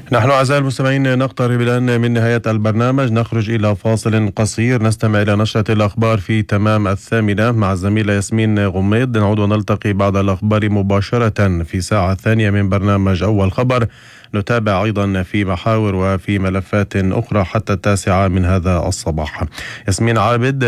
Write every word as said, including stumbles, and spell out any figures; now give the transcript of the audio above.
نحن أعزائي المستمعين نقترب الآن من نهاية البرنامج، نخرج إلى فاصل قصير نستمع إلى نشرة الأخبار في تمام الثامنة مع الزميلة ياسمين غميد. نعود ونلتقي بعد الأخبار مباشرة في ساعة ثانية من برنامج أول خبر. نتابع أيضا في محاور وفي ملفات أخرى حتى التاسعة من هذا الصباح. ياسمين عابد